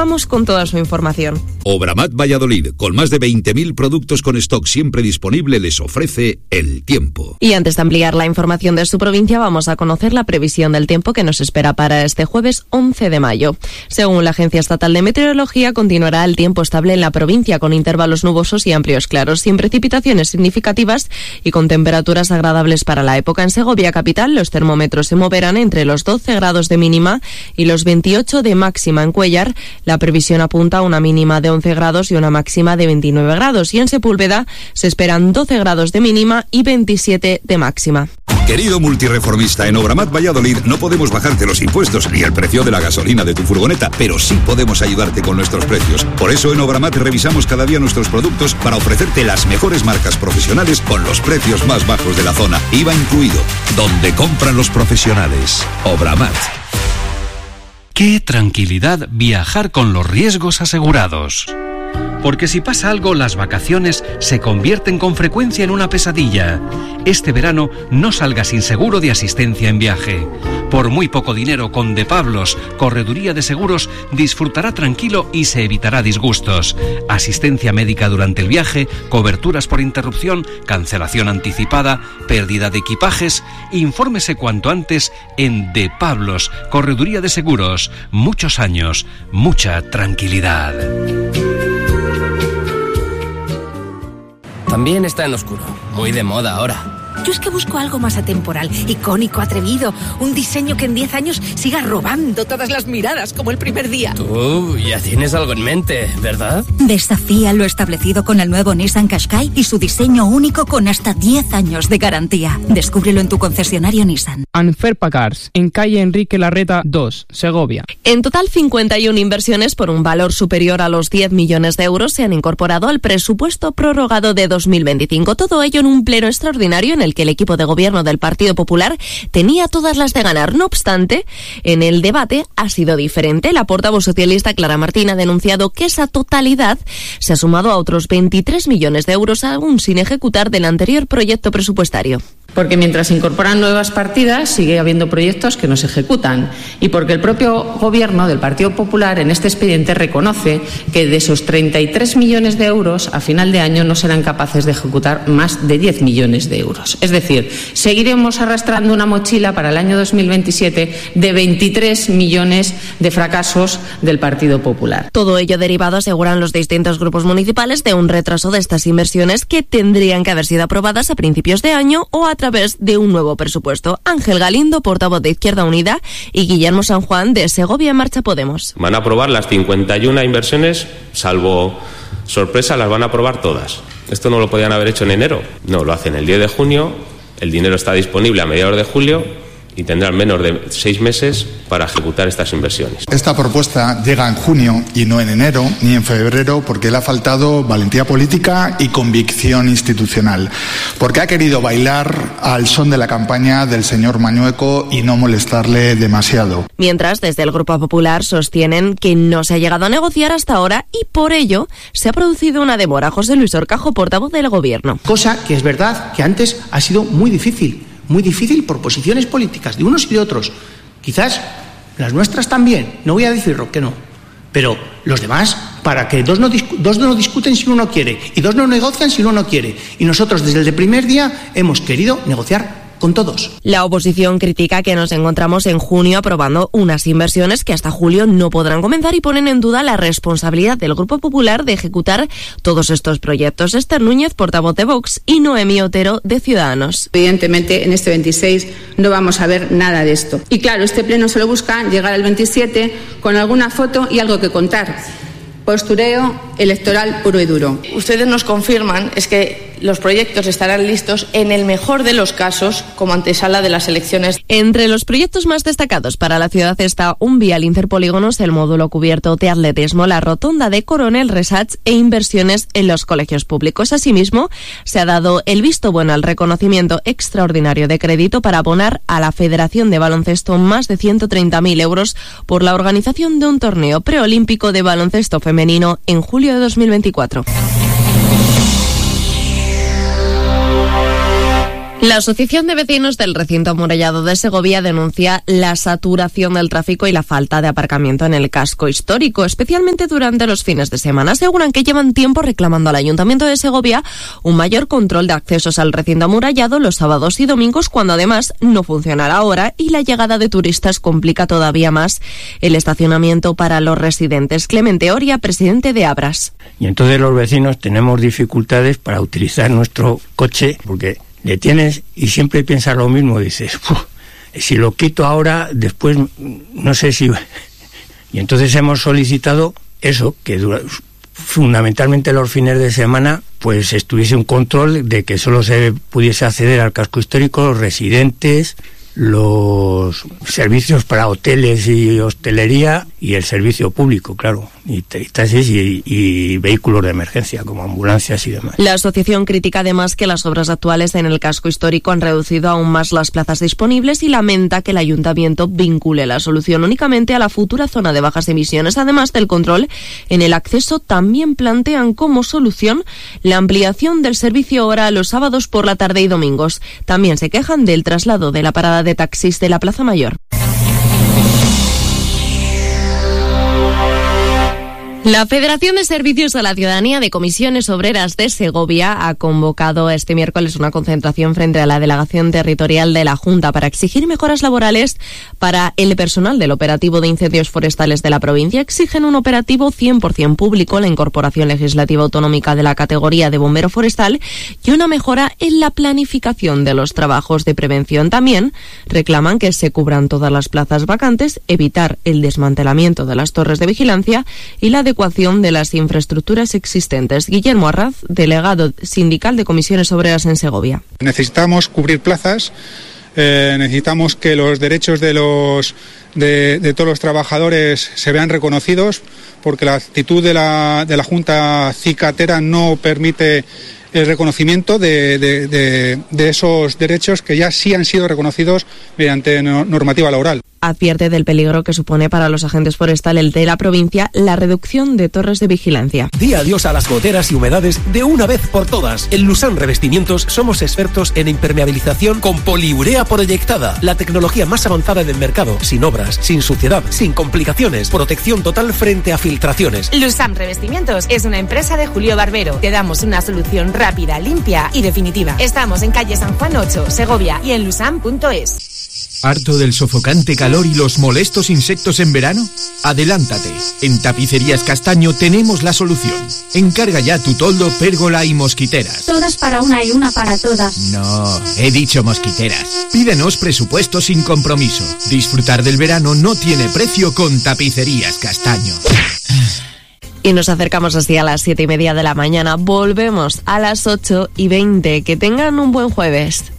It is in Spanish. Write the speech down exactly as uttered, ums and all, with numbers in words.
Vamos con toda su información. Obramat Valladolid, con más de veinte mil productos con stock siempre disponible, les ofrece el tiempo. Y antes de ampliar la información de su provincia, vamos a conocer la previsión del tiempo que nos espera para este jueves once de mayo. Según la Agencia Estatal de Meteorología, continuará el tiempo estable en la provincia, con intervalos nubosos y amplios claros, sin precipitaciones significativas y con temperaturas agradables para la época. En Segovia capital, los termómetros se moverán entre los doce grados de mínima y los veintiocho de máxima. En Cuéllar, la previsión apunta a una mínima de once grados y una máxima de veintinueve grados. Y en Sepúlveda se esperan doce grados de mínima y veintisiete de máxima. Querido multireformista, en Obramat Valladolid no podemos bajarte los impuestos ni el precio de la gasolina de tu furgoneta, pero sí podemos ayudarte con nuestros precios. Por eso en Obramat revisamos cada día nuestros productos para ofrecerte las mejores marcas profesionales con los precios más bajos de la zona. I V A incluido. Donde compran los profesionales. Obramat. ¡Qué tranquilidad viajar con los riesgos asegurados! Porque si pasa algo, las vacaciones se convierten con frecuencia en una pesadilla. Este verano no salga sin seguro de asistencia en viaje. Por muy poco dinero, con De Pablos, Correduría de Seguros, disfrutará tranquilo y se evitará disgustos. Asistencia médica durante el viaje, coberturas por interrupción, cancelación anticipada, pérdida de equipajes. Infórmese cuanto antes en De Pablos, Correduría de Seguros. Muchos años, mucha tranquilidad. También está en oscuro, muy de moda ahora. Yo es que busco algo más atemporal, icónico, atrevido, un diseño que en diez años siga robando todas las miradas como el primer día. Tú ya tienes algo en mente, ¿verdad? Desafía lo establecido con el nuevo Nissan Qashqai y su diseño único con hasta diez años de garantía. Descúbrelo en tu concesionario Nissan. Anferpa Cars, en calle Enrique Larreta dos, Segovia. En total, cincuenta y una inversiones por un valor superior a los diez millones de euros se han incorporado al presupuesto prorrogado de dos mil veinticinco. Todo ello en un pleno extraordinario en el que el equipo de gobierno del Partido Popular tenía todas las de ganar. No obstante, en el debate ha sido diferente. La portavoz socialista Clara Martín ha denunciado que esa totalidad se ha sumado a otros veintitrés millones de euros aún sin ejecutar del anterior proyecto presupuestario. Porque mientras se incorporan nuevas partidas, sigue habiendo proyectos que no se ejecutan. Y porque el propio gobierno del Partido Popular en este expediente reconoce que de esos treinta y tres millones de euros, a final de año no serán capaces de ejecutar más de diez millones de euros. Es decir, seguiremos arrastrando una mochila para el año dos mil veintisiete de veintitrés millones de fracasos del Partido Popular. Todo ello derivado, aseguran los distintos grupos municipales, de un retraso de estas inversiones que tendrían que haber sido aprobadas a principios de año o a través de un nuevo presupuesto. Ángel Galindo, portavoz de Izquierda Unida, y Guillermo San Juan, de Segovia en Marcha Podemos. Van a aprobar las cincuenta y una inversiones, salvo sorpresa, las van a aprobar todas. Esto no lo podían haber hecho en enero. No, lo hacen el diez de junio, el dinero está disponible a mediados de julio y tendrán menos de seis meses para ejecutar estas inversiones. Esta propuesta llega en junio y no en enero ni en febrero, porque le ha faltado valentía política y convicción institucional, porque ha querido bailar al son de la campaña del señor Mañueco y no molestarle demasiado. Mientras, desde el Grupo Popular sostienen que no se ha llegado a negociar hasta ahora y por ello se ha producido una demora. José Luis Horcajo, portavoz del Gobierno. Cosa que es verdad que antes ha sido muy difícil. Muy difícil por posiciones políticas de unos y de otros. Quizás las nuestras también, no voy a decirlo que no, pero los demás, para que dos no, discu- dos no discuten si uno quiere y dos no negocian si uno no quiere. Y nosotros desde el primer día hemos querido negociar con todos. La oposición critica que nos encontramos en junio aprobando unas inversiones que hasta julio no podrán comenzar y ponen en duda la responsabilidad del Grupo Popular de ejecutar todos estos proyectos. Esther Núñez, portavoz de Vox, y Noemí Otero, de Ciudadanos. Evidentemente, en este veintiséis no vamos a ver nada de esto. Y claro, este pleno se lo busca llegar al veintisiete con alguna foto y algo que contar. Postureo electoral puro y duro. Ustedes nos confirman es que los proyectos estarán listos en el mejor de los casos como antesala de las elecciones. Entre los proyectos más destacados para la ciudad está un vial interpolígonos, el módulo cubierto de atletismo, la rotonda de Coronel Resach e inversiones en los colegios públicos. Asimismo, se ha dado el visto bueno al reconocimiento extraordinario de crédito para abonar a la Federación de Baloncesto más de ciento treinta mil euros por la organización de un torneo preolímpico de baloncesto femenino en julio de dos mil veinticuatro. La Asociación de Vecinos del Recinto Amurallado de Segovia denuncia la saturación del tráfico y la falta de aparcamiento en el casco histórico, especialmente durante los fines de semana. Aseguran que llevan tiempo reclamando al Ayuntamiento de Segovia un mayor control de accesos al recinto amurallado los sábados y domingos, cuando además no funciona la hora y la llegada de turistas complica todavía más el estacionamiento para los residentes. Clemente Oria, presidente de Abras. Y entonces los vecinos tenemos dificultades para utilizar nuestro coche porque le tienes y siempre piensas lo mismo, dices, si lo quito ahora, después no sé si... Y entonces hemos solicitado eso, que dura, fundamentalmente los fines de semana, pues estuviese un control de que solo se pudiese acceder al casco histórico los residentes, los servicios para hoteles y hostelería y el servicio público, claro, y taxis y, y vehículos de emergencia como ambulancias y demás. La asociación critica además que las obras actuales en el casco histórico han reducido aún más las plazas disponibles y lamenta que el ayuntamiento vincule la solución únicamente a la futura zona de bajas emisiones. Además del control en el acceso, también plantean como solución la ampliación del servicio hora los sábados por la tarde y domingos. También se quejan del traslado de la parada de taxis de la Plaza Mayor. La Federación de Servicios a la Ciudadanía de Comisiones Obreras de Segovia ha convocado este miércoles una concentración frente a la Delegación Territorial de la Junta para exigir mejoras laborales para el personal del operativo de incendios forestales de la provincia. Exigen un operativo cien por ciento público, la incorporación legislativa autonómica de la categoría de bombero forestal y una mejora en la planificación de los trabajos de prevención. También reclaman que se cubran todas las plazas vacantes, evitar el desmantelamiento de las torres de vigilancia y la adecuación de las infraestructuras existentes. Guillermo Arraz, delegado sindical de Comisiones Obreras en Segovia. Necesitamos cubrir plazas, eh, necesitamos que los derechos de los de, de todos los trabajadores se vean reconocidos, porque la actitud de la, de la Junta cicatera no permite el reconocimiento de, de, de, de esos derechos que ya sí han sido reconocidos mediante normativa laboral. Advierte del peligro que supone para los agentes forestales de la provincia la reducción de torres de vigilancia. Di adiós a las goteras y humedades de una vez por todas. En Lusam Revestimientos somos expertos en impermeabilización con poliurea proyectada, la tecnología más avanzada del mercado, sin obras, sin suciedad, sin complicaciones, protección total frente a filtraciones. Lusam Revestimientos es una empresa de Julio Barbero. Te damos una solución rápida, limpia y definitiva. Estamos en calle San Juan ocho, Segovia, y en lusam punto es. ¿Harto del sofocante calor y los molestos insectos en verano? Adelántate. En Tapicerías Castaño tenemos la solución. Encarga ya tu toldo, pérgola y mosquiteras. Todas para una y una para todas. No, he dicho mosquiteras. Pídenos presupuesto sin compromiso. Disfrutar del verano no tiene precio con Tapicerías Castaño. Y nos acercamos así a las siete y media de la mañana. Volvemos a las ocho y veinte. Que tengan un buen jueves.